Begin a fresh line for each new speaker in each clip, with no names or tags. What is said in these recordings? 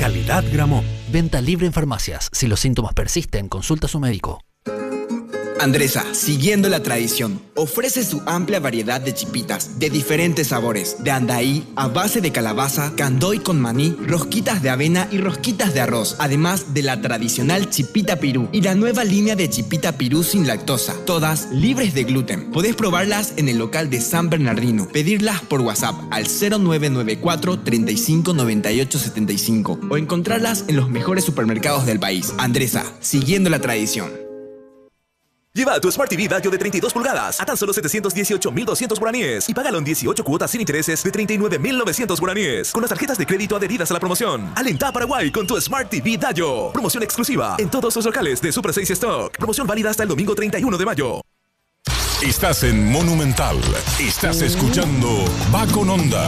Calidad Gramont.
Venta libre en farmacias. Si los síntomas persisten, consulta a su médico.
Andresa, siguiendo la tradición, ofrece su amplia variedad de chipitas de diferentes sabores, de andaí a base de calabaza, candoy con maní, rosquitas de avena y rosquitas de arroz, además de la tradicional chipita pirú y la nueva línea de chipita pirú sin lactosa, todas libres de gluten. Podés probarlas en el local de San Bernardino, pedirlas por WhatsApp al 0994 35 98 75 o encontrarlas en los mejores supermercados del país. Andresa, siguiendo la tradición.
Lleva tu Smart TV Dayo de 32 pulgadas a tan solo 718.200 guaraníes y págalo en 18 cuotas sin intereses de 39.900 guaraníes con las tarjetas de crédito adheridas a la promoción. Alentá a Paraguay con tu Smart TV Dayo. Promoción exclusiva en todos los locales de Super 6 Stock. Promoción válida hasta el domingo 31 de mayo.
Estás en Monumental. Estás escuchando Va con Onda.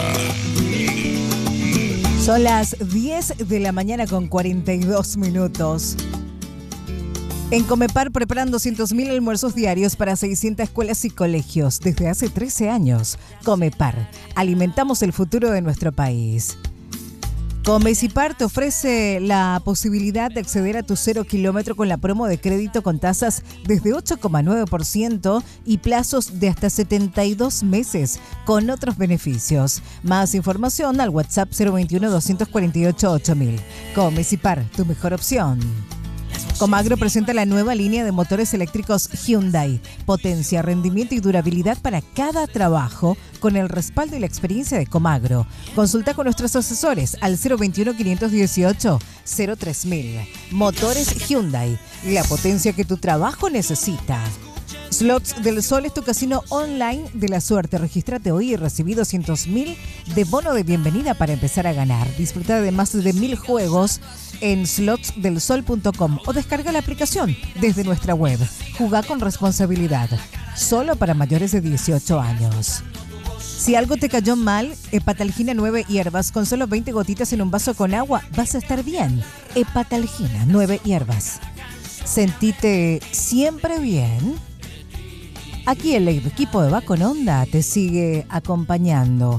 Son las 10 de la mañana con 42 minutos. En Comepar preparan 200.000 almuerzos diarios para 600 escuelas y colegios desde hace 13 años. Comepar, alimentamos el futuro de nuestro país. Comecipar te ofrece la posibilidad de acceder a tu 0 kilómetro con la promo de crédito con tasas desde 8,9% y plazos de hasta 72 meses con otros beneficios. Más información al WhatsApp 021-248-8000. Comecipar, tu mejor opción. Comagro presenta la nueva línea de motores eléctricos Hyundai. Potencia, rendimiento y durabilidad para cada trabajo con el respaldo y la experiencia de Comagro. Consulta con nuestros asesores al 021-518-03000. Motores Hyundai, la potencia que tu trabajo necesita. Slots del Sol es tu casino online de la suerte. Regístrate hoy y recibí 200.000 de bono de bienvenida para empezar a ganar. Disfruta de más de 1.000 juegos en slotsdelsol.com o descarga la aplicación desde nuestra web. Jugá con responsabilidad. Solo para mayores de 18 años. Si algo te cayó mal, Hepatalgina 9 hierbas con solo 20 gotitas en un vaso con agua, vas a estar bien. Hepatalgina 9 hierbas. Sentite siempre bien. Aquí el equipo de Va con Onda te sigue acompañando.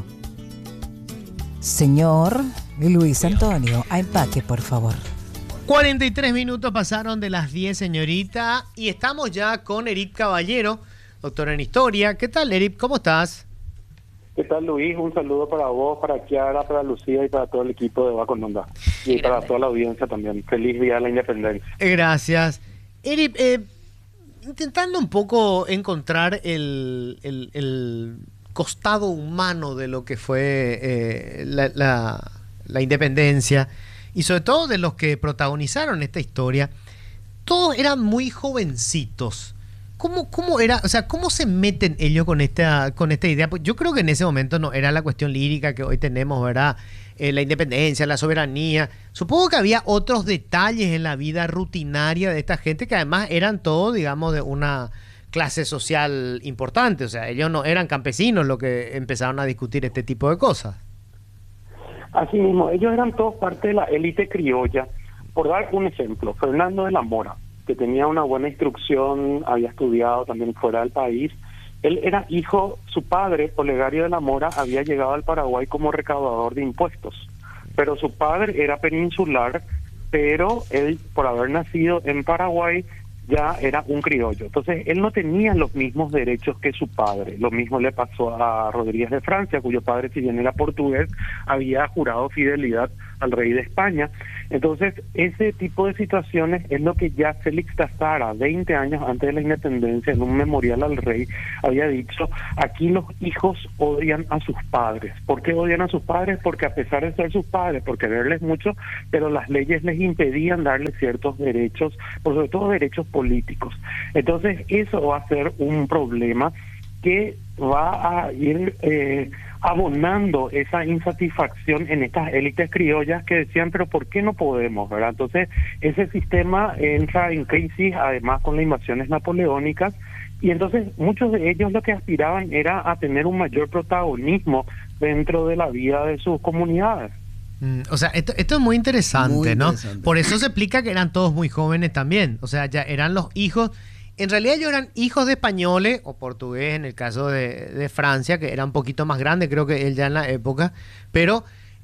Señor Luis Antonio, a empaque, por favor.
43 minutos pasaron de las 10, señorita, y estamos ya con Eric Caballero, doctor en Historia. ¿Qué tal, Eric? ¿Cómo estás?
¿Qué tal, Luis? Un saludo para vos, para Kiara, para Lucía y para todo el equipo de Va con Onda. Y para toda la audiencia también. Feliz Día de la Independencia.
Gracias. Eric, intentando un poco encontrar el costado humano de lo que fue la independencia y sobre todo de los que protagonizaron esta historia, todos eran muy jovencitos. ¿Cómo era? O sea, ¿cómo se meten ellos con esta idea? Pues yo creo que en ese momento no era la cuestión lírica que hoy tenemos, ¿verdad? La independencia, la soberanía. Supongo que había otros detalles en la vida rutinaria de esta gente que además eran todos, digamos, de una clase social importante. O sea, ellos no eran campesinos los que empezaron a discutir este tipo de cosas.
Así mismo, ellos eran todos parte de la élite criolla. Por dar un ejemplo, Fernando de la Mora, que tenía una buena instrucción, había estudiado también fuera del país. Él era hijo, su padre, Olegario de la Mora, había llegado al Paraguay como recaudador de impuestos, pero su padre era peninsular, pero él, por haber nacido en Paraguay, ya era un criollo. Entonces, él no tenía los mismos derechos que su padre. Lo mismo le pasó a Rodríguez de Francia, cuyo padre, si bien era portugués, había jurado fidelidad al rey de España. Entonces, ese tipo de situaciones es lo que ya Félix Tazara, 20 años antes de la independencia, en un memorial al rey, había dicho: aquí los hijos odian a sus padres. ¿Por qué odian a sus padres? Porque a pesar de ser sus padres, por quererles mucho, pero las leyes les impedían darles ciertos derechos, por sobre todo derechos políticos. Entonces, eso va a ser un problema que va a ir abonando esa insatisfacción en estas élites criollas que decían, pero ¿por qué no podemos? ¿Verdad? Entonces, ese sistema entra en crisis, además con las invasiones napoleónicas, y entonces muchos de ellos lo que aspiraban era a tener un mayor protagonismo dentro de la vida de sus comunidades.
O sea, esto es muy interesante, ¿no? Por eso se explica que eran todos muy jóvenes también. O sea, ya eran los hijos. En realidad ellos eran hijos de españoles o portugués, en el caso de Francia, que era un poquito más grande, creo que él ya en la época. Pero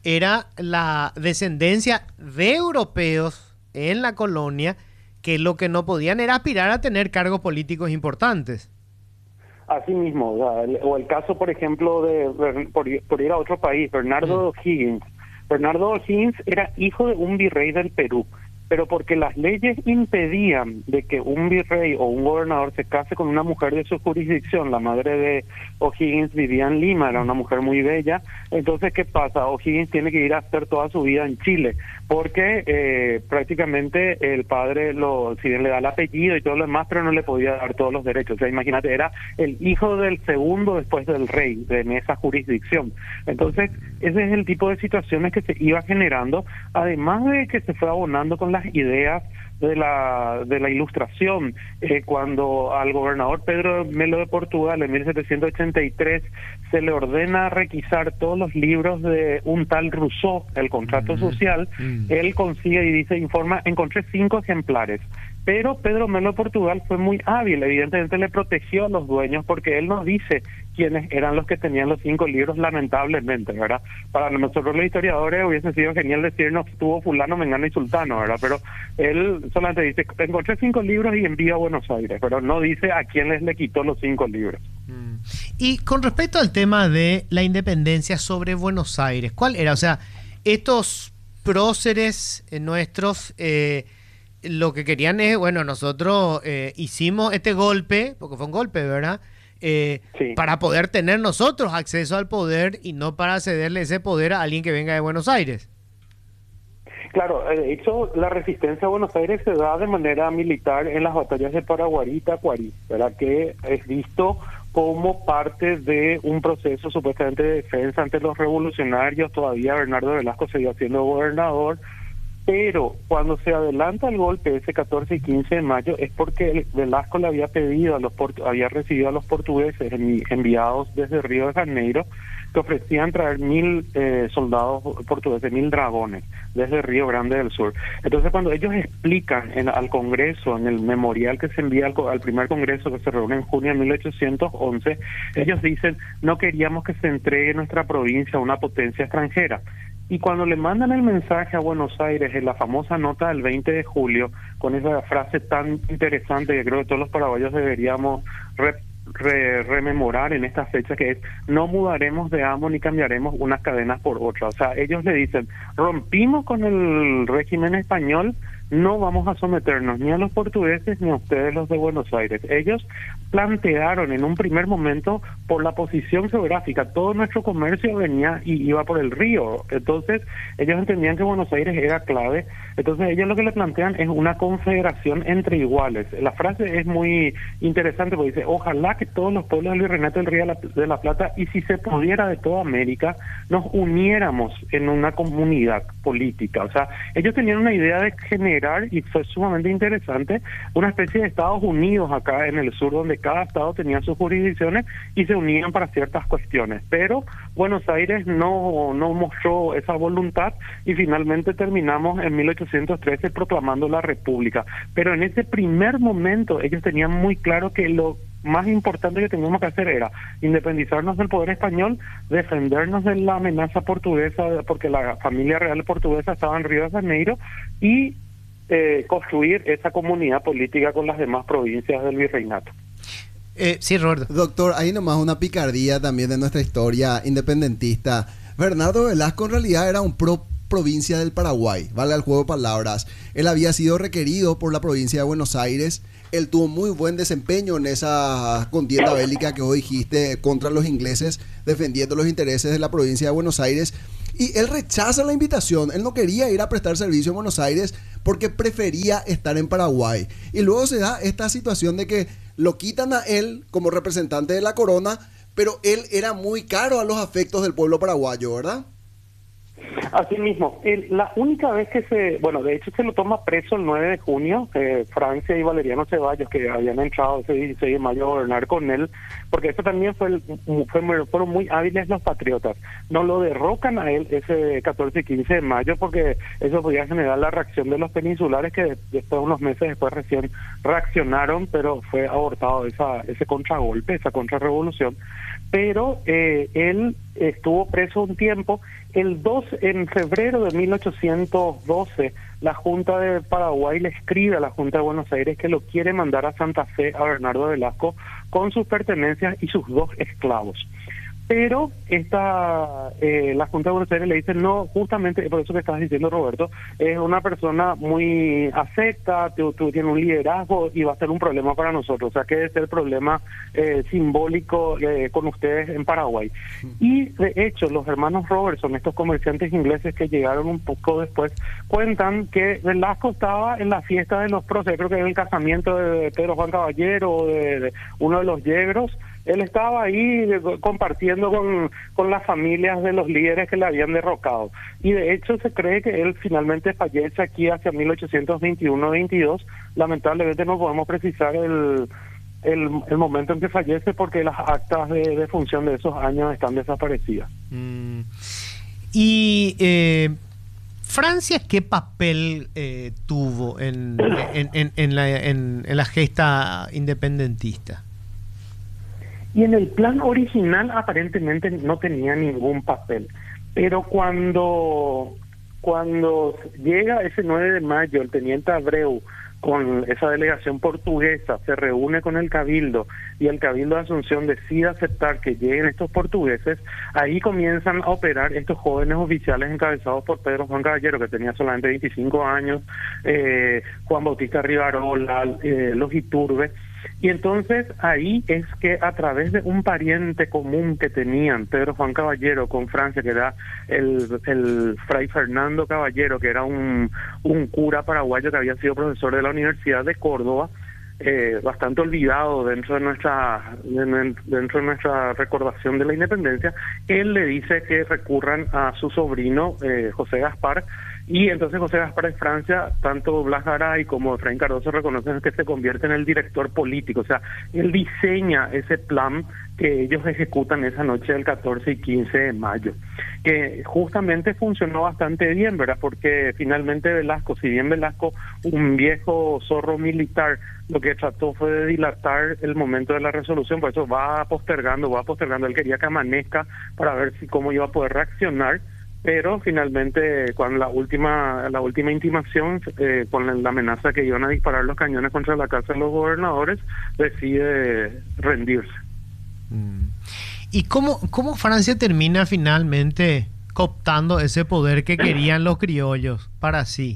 era la descendencia de europeos en la colonia, que lo que no podían era aspirar a tener cargos políticos importantes.
Así mismo, o el caso, por ejemplo, por ir a otro país, Bernardo O'Higgins. Bernardo O'Higgins era hijo de un virrey del Perú, pero porque las leyes impedían de que un virrey o un gobernador se case con una mujer de su jurisdicción. La madre de O'Higgins vivía en Lima, era una mujer muy bella. Entonces, ¿qué pasa? O'Higgins tiene que ir a hacer toda su vida en Chile, porque prácticamente el padre, si bien le da el apellido y todo lo demás, pero no le podía dar todos los derechos. O sea, imagínate, era el hijo del segundo después del rey en esa jurisdicción. Entonces, ese es el tipo de situaciones que se iba generando, además de que se fue abonando con las ideas de la Ilustración, cuando al gobernador Pedro Melo de Portugal en 1783 se le ordena requisar todos los libros de un tal Rousseau, el contrato social. Él consigue y dice, informa, encontré 5 ejemplares. Pero Pedro Melo de Portugal fue muy hábil, evidentemente le protegió a los dueños, porque él nos dice quiénes eran los que tenían los 5 libros, lamentablemente, ¿verdad? Para nosotros los historiadores hubiese sido genial decirnos tuvo fulano, mengano y sultano, ¿verdad? Pero él solamente dice, encontré 5 libros y envío a Buenos Aires, pero no dice a quién le quitó los 5 libros.
Y con respecto al tema de la independencia sobre Buenos Aires, ¿cuál era? O sea, estos próceres nuestros... lo que querían es, bueno, nosotros hicimos este golpe, porque fue un golpe, ¿verdad? Sí. Para poder tener nosotros acceso al poder y no para cederle ese poder a alguien que venga de Buenos Aires.
Claro, de hecho, la resistencia a Buenos Aires se da de manera militar en las batallas de Paraguarí y Tacuarí, ¿verdad? Que es visto como parte de un proceso supuestamente de defensa ante los revolucionarios. Todavía Bernardo Velasco seguía siendo gobernador. Pero cuando se adelanta el golpe ese 14 y 15 de mayo es porque Velasco le había pedido había recibido a los portugueses enviados desde Río de Janeiro, que ofrecían traer 1.000 soldados portugueses, 1.000 dragones desde Río Grande del Sur. Entonces, cuando ellos explican al Congreso, en el memorial que se envía al primer Congreso que se reúne en junio de 1811, ellos dicen, no queríamos que se entregue nuestra provincia a una potencia extranjera. Y cuando le mandan el mensaje a Buenos Aires en la famosa nota del 20 de julio, con esa frase tan interesante que creo que todos los paraguayos deberíamos rememorar en esta fecha, que es, no mudaremos de amo ni cambiaremos unas cadenas por otras. O sea, ellos le dicen, rompimos con el régimen español, no vamos a someternos ni a los portugueses ni a ustedes los de Buenos Aires. Ellos plantearon en un primer momento, por la posición geográfica, todo nuestro comercio venía y iba por el río. Entonces ellos entendían que Buenos Aires era clave. Entonces ellos lo que le plantean es una confederación entre iguales. La frase es muy interesante porque dice, ojalá que todos los pueblos del Virreinato del Río de la Plata, y si se pudiera de toda América, nos uniéramos en una comunidad política. O sea, ellos tenían una idea de generar, y fue sumamente interesante, una especie de Estados Unidos acá en el sur, donde cada estado tenía sus jurisdicciones y se unían para ciertas cuestiones. Pero Buenos Aires no mostró esa voluntad y finalmente terminamos en 1813 proclamando la República. Pero en ese primer momento ellos tenían muy claro que lo más importante que teníamos que hacer era independizarnos del poder español, defendernos de la amenaza portuguesa, porque la familia real portuguesa estaba en Río de Janeiro, y construir esa comunidad política con las demás provincias del virreinato.
Sí, Roberto.
Doctor, hay nomás una picardía también de nuestra historia independentista. Bernardo Velasco en realidad era un provincia del Paraguay, vale al juego de palabras. Él había sido requerido por la provincia de Buenos Aires. Él tuvo muy buen desempeño en esa contienda bélica que vos dijiste contra los ingleses, defendiendo los intereses de la provincia de Buenos Aires. Y él rechaza la invitación. Él no quería ir a prestar servicio en Buenos Aires porque prefería estar en Paraguay. Y luego se da esta situación de que lo quitan a él como representante de la corona, pero él era muy caro a los afectos del pueblo paraguayo, ¿verdad?
Así mismo, la única vez que de hecho se lo toma preso el 9 de junio, Francia y Valeriano Ceballos, que habían entrado ese 16 de mayo a gobernar con él, porque eso también fueron muy hábiles los patriotas. No lo derrocan a él ese 14 y 15 de mayo, porque eso podía generar la reacción de los peninsulares, que después, unos meses después, recién reaccionaron, pero fue abortado ese contragolpe, esa contrarrevolución. Pero él estuvo preso un tiempo. En febrero de 1812, la Junta de Paraguay le escribe a la Junta de Buenos Aires que lo quiere mandar a Santa Fe a Bernardo Velasco con sus pertenencias y sus 2 esclavos. Pero la Junta de Buenos Aires le dice, no, justamente por eso que estás diciendo, Roberto, es una persona muy afecta, tiene un liderazgo y va a ser un problema para nosotros. O sea, que es el problema simbólico con ustedes en Paraguay. Y de hecho, los hermanos Robertson, estos comerciantes ingleses que llegaron un poco después, cuentan que Velasco estaba en la fiesta de los próceres, creo que era el casamiento de Pedro Juan Caballero, de uno de los yegros. Él estaba ahí compartiendo con las familias de los líderes que le habían derrocado. Y de hecho se cree que él finalmente fallece aquí hacia 1821-22. Lamentablemente no podemos precisar el momento en que fallece porque las actas de función de esos años están desaparecidas.
Y Francia, ¿qué papel tuvo en la gesta independentista?
Y en el plan original aparentemente no tenía ningún papel, pero cuando llega ese 9 de mayo el teniente Abreu con esa delegación portuguesa, se reúne con el Cabildo y el Cabildo de Asunción decide aceptar que lleguen estos portugueses, ahí comienzan a operar estos jóvenes oficiales encabezados por Pedro Juan Caballero, que tenía solamente 25 años, Juan Bautista Rivarola, los Iturbe. Y entonces ahí es que a través de un pariente común que tenían Pedro Juan Caballero con Francia, que era el fray Fernando Caballero, que era un cura paraguayo que había sido profesor de la Universidad de Córdoba, bastante olvidado dentro de nuestra recordación de la independencia, él le dice que recurran a su sobrino José Gaspar. Y entonces José Gaspar de Francia, tanto Blas Garay como Efraín Cardoso reconocen que se convierte en el director político. O sea, él diseña ese plan que ellos ejecutan esa noche del 14 y 15 de mayo, que justamente funcionó bastante bien, ¿verdad? Porque finalmente Velasco, si bien Velasco, un viejo zorro militar, lo que trató fue de dilatar el momento de la resolución, por eso va postergando, él quería que amanezca para ver cómo iba a poder reaccionar. Pero finalmente, cuando la última intimación, con la amenaza que iban a disparar los cañones contra la casa de los gobernadores, decide rendirse.
¿Y cómo Francia termina finalmente cooptando ese poder que querían los criollos para sí?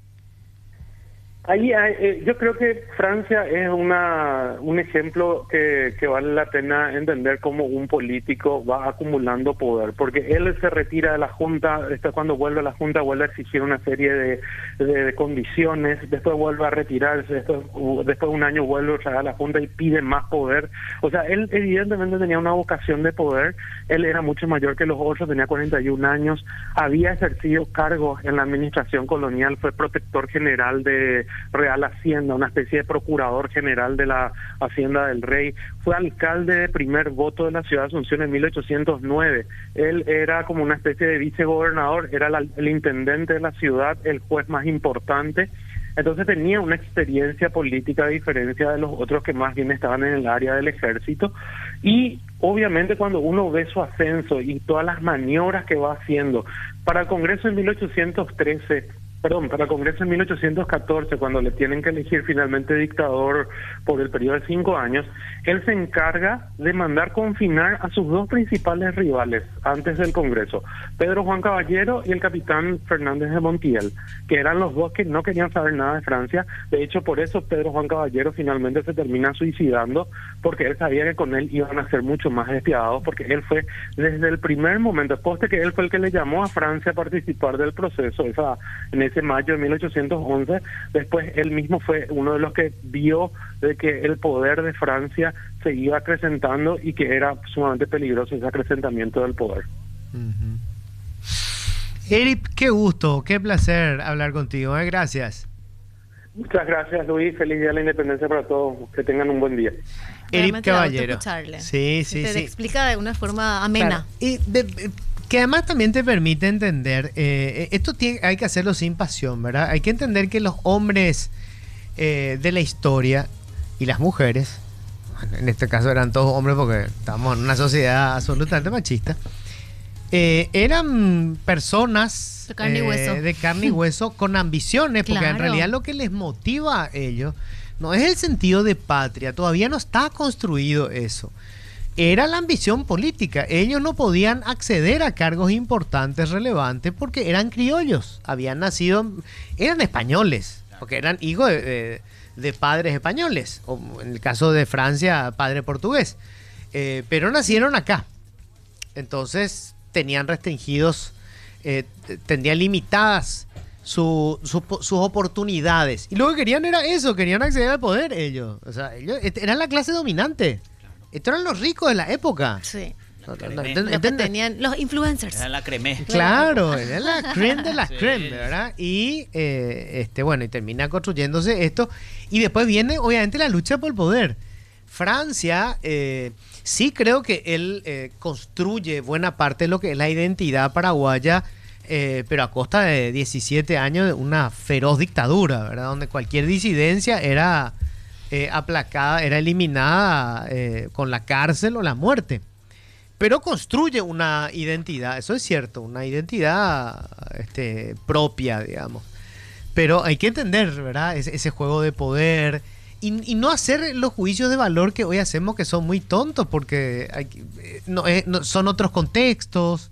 Ahí yo creo que Francia es un ejemplo que vale la pena entender cómo un político va acumulando poder, porque él se retira de la Junta, cuando vuelve a la Junta vuelve a exigir una serie de condiciones, después vuelve a retirarse, después de un año vuelve otra vez a la Junta y pide más poder. O sea, él evidentemente tenía una vocación de poder, él era mucho mayor que los otros, tenía 41 años, había ejercido cargos en la administración colonial, fue protector general de Real Hacienda, una especie de procurador general de la Hacienda del Rey, fue alcalde de primer voto de la ciudad de Asunción en 1809, él era como una especie de vicegobernador, era el intendente de la ciudad, el juez más importante, entonces tenía una experiencia política a diferencia de los otros que más bien estaban en el área del ejército, y obviamente cuando uno ve su ascenso y todas las maniobras que va haciendo, para el Congreso en 1814, cuando le tienen que elegir finalmente dictador por el periodo de 5 años, él se encarga de mandar confinar a sus 2 principales rivales antes del Congreso, Pedro Juan Caballero y el capitán Fernández de Montiel, que eran los 2 que no querían saber nada de Francia. De hecho, por eso Pedro Juan Caballero finalmente se termina suicidando, porque él sabía que con él iban a ser mucho más despiadados, porque él fue desde el primer momento, poste que él fue el que le llamó a Francia a participar del proceso, en ese mayo de 1811, después él mismo fue uno de los que vio de que el poder de Francia se iba acrecentando y que era sumamente peligroso ese acrecentamiento del poder.
Eric, qué gusto, qué placer hablar contigo, gracias.
Muchas gracias, Luis, feliz día de la independencia para todos, que tengan un buen día.
Eric Caballero.
Sí. Te explica de una forma amena.
Claro. Y que además también te permite entender, hay que hacerlo sin pasión, ¿verdad? Hay que entender que los hombres de la historia y las mujeres, en este caso eran todos hombres porque estamos en una sociedad absolutamente machista, eran personas
de carne y hueso
con ambiciones, porque en
Claro.
realidad lo que les motiva a ellos no es el sentido de patria, todavía no está construido eso. Era la ambición política. Ellos no podían acceder a cargos importantes, relevantes, porque eran criollos. Habían nacido, eran españoles, porque eran hijos de padres españoles, o en el caso de Francia, padre portugués. Pero nacieron acá. Entonces tenían restringidos, tenían limitadas sus oportunidades. Y lo que querían era eso, querían acceder al poder ellos. O sea, ellos eran la clase dominante. Estos eran los ricos de la época.
Sí.
No,
Los que tenían los influencers.
Era la cremé.
Claro, era la creme de la creme, ¿verdad? Y bueno, y termina construyéndose esto. Y después viene, obviamente, la lucha por el poder. Francia, sí creo que él construye buena parte de lo que es la identidad paraguaya, pero a costa de 17 años de una feroz dictadura, ¿verdad? Donde cualquier disidencia era aplacada, era eliminada con la cárcel o la muerte. Pero construye una identidad, eso es cierto, una identidad propia, digamos. Pero hay que entender, ¿verdad? Ese juego de poder y no hacer los juicios de valor que hoy hacemos, que son muy tontos, porque son otros contextos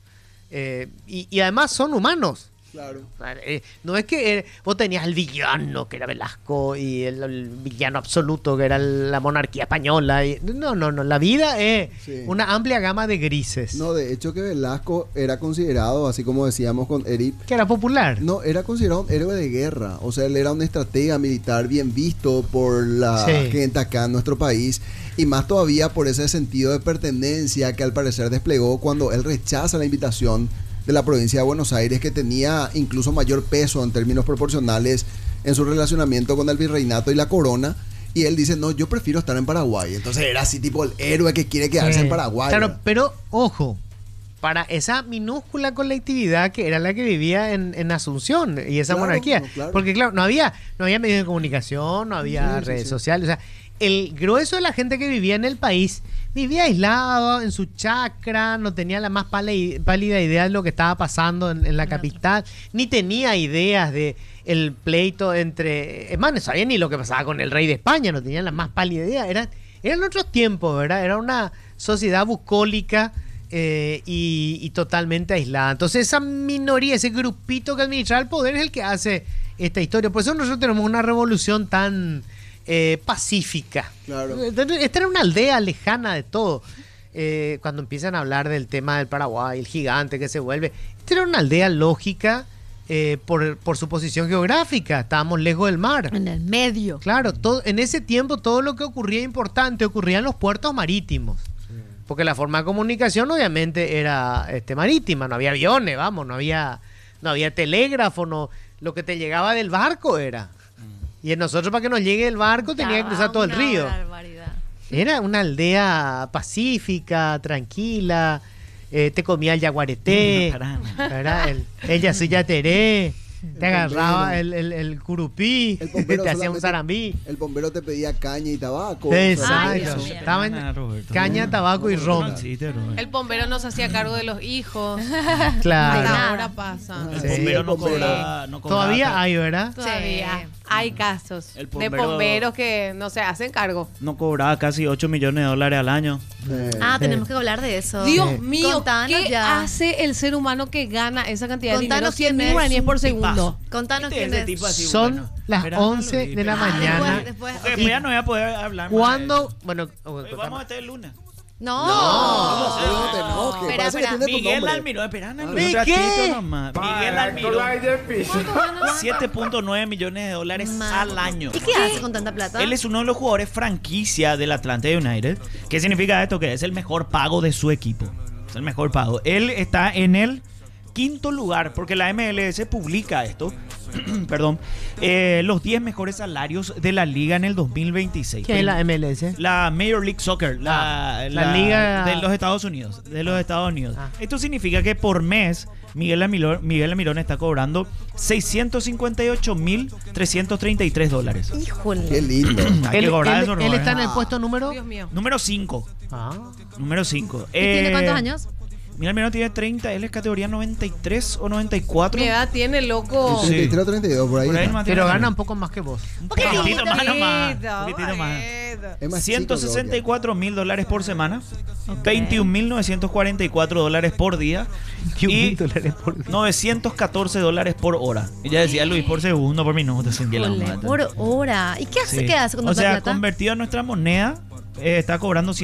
y además son humanos.
Claro.
No es que vos tenías el villano, que era Velasco, y el villano absoluto, que era la monarquía española. No. La vida es una amplia gama de grises.
No, de hecho que Velasco era considerado, así como decíamos con Eric,
que era popular.
No, era considerado un héroe de guerra. O sea, él era un estratega militar bien visto por la gente acá en nuestro país. Y más todavía por ese sentido de pertenencia que al parecer desplegó cuando él rechaza la invitación de la provincia de Buenos Aires, que tenía incluso mayor peso en términos proporcionales en su relacionamiento con el virreinato y la corona, y él dice, no, yo prefiero estar en Paraguay. Entonces era así tipo el héroe que quiere quedarse en Paraguay.
Claro, pero ojo, para esa minúscula colectividad que era la que vivía en Asunción y esa monarquía, porque claro, no había medios de comunicación, no había redes sociales, o sea, el grueso de la gente que vivía en el país vivía aislado en su chacra, no tenía la más pálida idea de lo que estaba pasando en la capital, ni tenía ideas de el pleito entre... Es más, no sabía ni lo que pasaba con el rey de España, no tenían la más pálida idea. Eran otros tiempos, ¿verdad? Era una sociedad bucólica y totalmente aislada. Entonces esa minoría, ese grupito que administraba el poder es el que hace esta historia. Por eso nosotros tenemos una revolución tan... pacífica.
Claro.
Esta era una aldea lejana de todo. Cuando empiezan a hablar del tema del Paraguay, el gigante que se vuelve, esta era una aldea lógica por su posición geográfica. Estábamos lejos del mar.
En el medio.
Claro, en ese tiempo todo lo que ocurría importante ocurría en los puertos marítimos. Porque la forma de comunicación obviamente era marítima, no había aviones, no había telégrafo, lo que te llegaba del barco era. Y nosotros, para que nos llegue el barco, tenía que cruzar todo el río.
Barbaridad.
Era una aldea pacífica, tranquila. Te comía el yaguareté, el yateré. Te agarraba el curupí, te hacía un zarambí.
El bombero te pedía caña y tabaco.
Exacto. Estaba en caña, tabaco y ron.
El bombero no se hacía cargo de los hijos.
Claro.
Ahora pasa.
El bombero no cobraba.
Todavía hay, ¿verdad?
Todavía hay casos de
bombero
bomberos que no se hacen cargo.
No cobraba casi 8 millones de dólares al año.
Tenemos que hablar de eso.
Dios mío,
Contanos
¿qué
ya.
hace el ser humano que gana esa cantidad de dinero?
Contanos quién
100.000 guaraníes por segundo.
Contanos quién es.
Son las 11 de la mañana.
Después
Porque ya no voy a poder hablar más.
¿Cuándo? Bueno,
vamos a estar el lunes.
No.
No te enojes.
Espera,
Parece que
espera.
tiene tu
Miguel
nombre.
Almirón, espera, un
¿De
ratito
qué?
nomás. Miguel Almirón, 7.9 millones de dólares al año.
¿Y qué hace con tanta plata?
Él es uno de los jugadores franquicia del Atlanta United. ¿Qué significa esto? Que es el mejor pago de su equipo. Es el mejor pago. Él está en el quinto lugar, porque la MLS publica esto. Perdón. Los 10 mejores salarios de la liga en el 2026.
¿Qué es la MLS?
La Major League Soccer, la
liga
de los Estados Unidos. Esto significa que por mes Miguel Almirón está cobrando $658,333.
Híjole.
Qué lindo.
Hay que cobrar eso, ¿no?
Él está en el puesto número...
Dios mío.
Número 5.
Ah.
Número 5.
¿Y tiene cuántos años?
Miguel Almirón tiene 30, él es categoría 93 o 94.
Mi edad tiene, loco.
33 o 32, por ahí.
nomás
Pero
tiene-
gana un poco más que vos.
Un poquitito más nomás. Un poquitito más.
Es más chico,
$164,000 por semana, $21,944 por día y $914 por hora. Y ya decía Luis, por segundo, por minuto. Sin que la
Híjole,
mata.
por hora. ¿Y qué hace?
Sí.
¿Qué hace con
O
tanta
sea,
plata?
convertido a nuestra moneda, está cobrando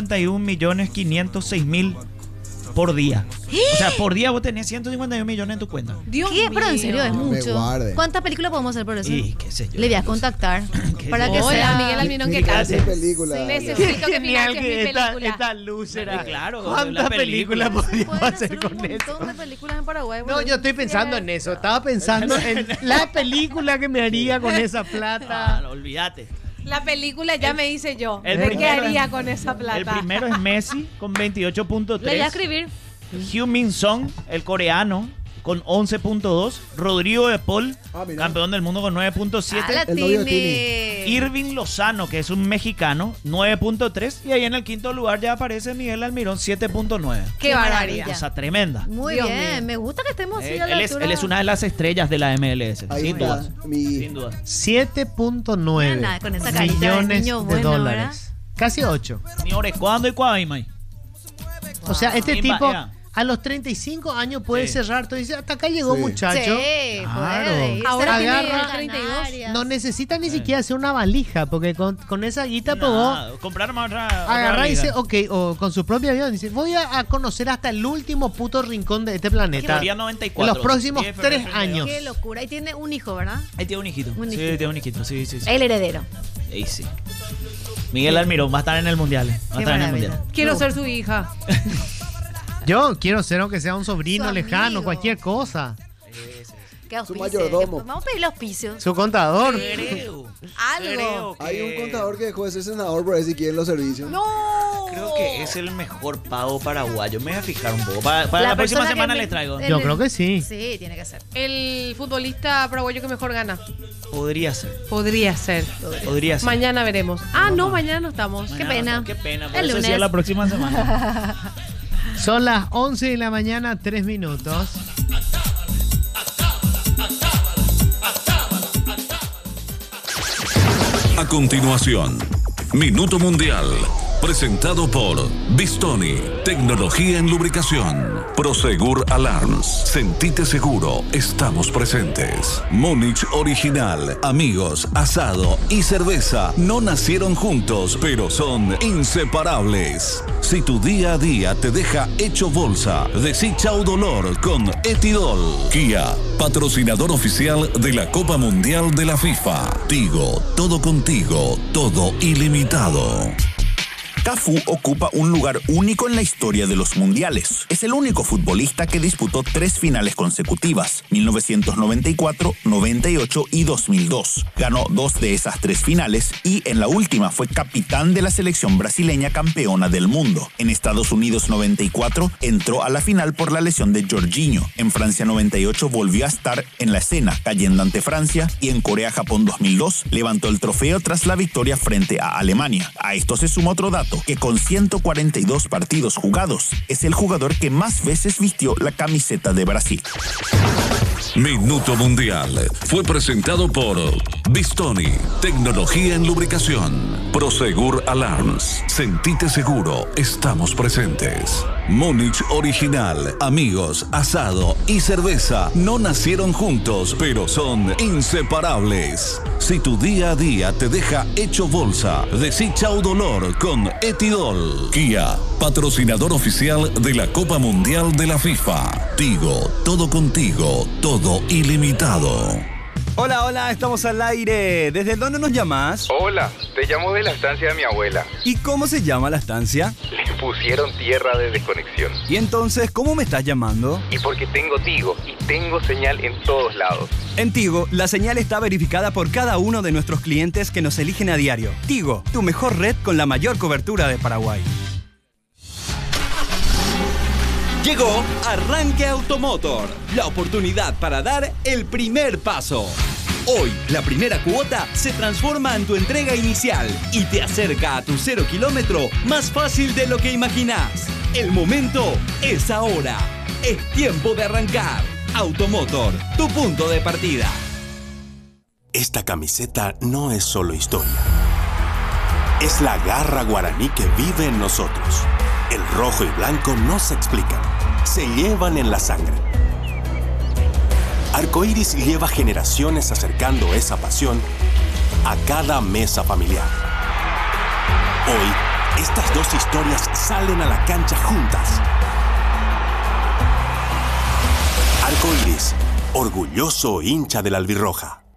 151,506,000 por día. O sea, por día vos tenés 151 millones en tu cuenta.
Dios
¿Qué? Pero en serio, es
No me
mucho.
guarde.
¿Cuántas películas podemos hacer por eso?
Y qué sé yo.
Le voy a contactar para
sé
que
yo.
Hola,
sea
Miguel Almirón, ¿qué
Mira,
tal?
hace película.
Necesito que me
Genial
enganches
que
mi película.
esta luz era.
Claro,
¿Cuántas
la
películas
película.
podríamos
Pueden
hacer
un
con eso?
montón de películas en Paraguay.
No,
boludo.
yo estoy pensando en eso. Estaba pensando en la película que me haría con esa plata.
Ah, no, olvídate.
La película ya me hice yo.
el
¿De qué
primero
haría
es-
con esa plata?
El primero es Messi con 28.3.
Le voy a escribir.
Heung-min Son, el coreano, con 11.2. Rodrigo de Paul,
mira.
campeón del mundo con 9.7.
Ah, la
El novio de
tiene.
Irving Lozano, que es un mexicano, 9.3. Y ahí en el quinto lugar ya aparece Miguel Almirón, 7.9.
Qué barbaridad.
Cosa tremenda.
Muy
Dios
bien,
mío.
me gusta que estemos así a la
Él es
altura.
una de las estrellas de la MLS,
Ahí
sin
está,
duda.
mi-
Sin duda.
7.9
Nada, con esa carita de
millones
niño
de
bueno,
dólares. Casi 8.
Señores, ¿cuándo y cuándo, May?
O sea, este
Imba-
tipo
ya.
a los 35 años puede
Sí.
cerrar todo y dice, hasta acá llegó
Sí.
muchacho.
Sí,
Claro.
puede irse
Ahora
a
tiene
agarra-
32.
No necesita ni siquiera hacer una valija, porque con esa guita pues vos
Nada, comprar más otra
agarrá y
liga.
dice, ok, o con su propio avión, dice, voy a conocer hasta el último puto rincón de este planeta.
Categoría 94.
En los próximos
10 de febrero
3
del 32.
años.
Qué locura. Y tiene un hijo, ¿verdad?
Ahí tiene un hijito.
Un
Sí,
hijito.
tiene un hijito. Sí, sí, sí.
El heredero.
Ahí sí. Miguel Almirón va a estar en el mundial. Va a
Qué
estar en el
maravilla.
mundial.
Quiero ser su hija.
Yo quiero ser, aunque sea un sobrino
Su
lejano,
amigo.
cualquier cosa.
Que
Su
auspicie,
mayordomo.
que- Vamos a pedirle auspicio.
Su contador.
Creo.
Algo.
Hay un contador que dejó de ser senador por ahí si quieren los servicios.
No.
Creo que es el mejor pago paraguayo. Me voy a fijar un poco. Para la próxima
persona que
semana
me-
les traigo.
Yo creo que sí.
Sí, tiene que ser.
El futbolista paraguayo que mejor gana.
Podría ser.
Podría ser.
Podría ser.
Mañana veremos. Ah, no, mañana no estamos.
Qué pena.
Qué pena. Por
El
eso
lunes.
decía la próxima semana.
Son las 11 de la mañana, 3 minutos.
A continuación, Minuto Mundial, presentado por Bistoni, tecnología en lubricación. Prosegur Alarms, sentite seguro, estamos presentes. Múnich Original, amigos, asado y cerveza no nacieron juntos, pero son inseparables. Si tu día a día te deja hecho bolsa, decí chau dolor con Etidol. Kia, patrocinador oficial de la Copa Mundial de la FIFA. Tigo, todo contigo, todo ilimitado.
Cafú ocupa un lugar único en la historia de los mundiales. Es el único futbolista que disputó 3 finales consecutivas, 1994, 98 y 2002. Ganó 2 de esas 3 finales y en la última fue capitán de la selección brasileña campeona del mundo. En Estados Unidos 94 entró a la final por la lesión de Jorginho. En Francia 98 volvió a estar en la escena, cayendo ante Francia, y en Corea-Japón 2002 levantó el trofeo tras la victoria frente a Alemania. A esto se suma otro dato, que con 142 partidos jugados, es el jugador que más veces vistió la camiseta de Brasil.
Minuto Mundial fue presentado por Bistoni, tecnología en lubricación. Prosegur Alarms, sentite seguro, estamos presentes. Múnich Original, amigos, asado y cerveza no nacieron juntos, pero son inseparables. Si tu día a día te deja hecho bolsa, decí chau dolor con Etidol. Kia, patrocinador oficial de la Copa Mundial de la FIFA. Tigo, todo contigo, todo ilimitado.
Hola, hola, estamos al aire. ¿Desde dónde nos llamas?
Hola, te llamo de la estancia de mi abuela.
¿Y cómo se llama la estancia?
Le pusieron tierra de desconexión.
¿Y entonces cómo me estás llamando?
Y porque tengo Tigo y tengo señal en todos lados.
En Tigo, la señal está verificada por cada uno de nuestros clientes que nos eligen a diario. Tigo, tu mejor red con la mayor cobertura de Paraguay.
Llegó Arranque Automotor, la oportunidad para dar el primer paso. Hoy, la primera cuota se transforma en tu entrega inicial y te acerca a tu 0 kilómetro más fácil de lo que imaginás. El momento es ahora. Es tiempo de arrancar. Automotor, tu punto de partida.
Esta camiseta no es solo historia. Es la garra guaraní que vive en nosotros. El rojo y blanco no se explican, se llevan en la sangre. Arcoíris lleva generaciones acercando esa pasión a cada mesa familiar. Hoy, estas dos historias salen a la cancha juntas. Arcoíris, orgulloso hincha de la albirroja.